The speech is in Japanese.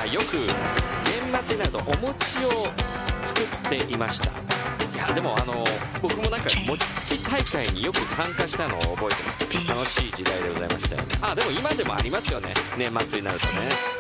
はよく年末になるとお餅を作っていました。いやでも僕もなんか餅つき大会によく参加したのを覚えてます。楽しい時代でございましたよね。でも今でもありますよね、年末になるとね。